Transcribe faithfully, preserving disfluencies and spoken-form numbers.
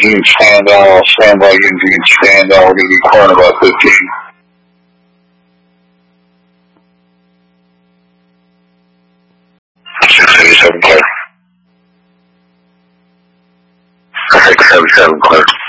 Eugene Spandau, stand by Eugene Spandau, we're going to be clear in about fifteen. six eighty-seven clear. six seventy-seven clear.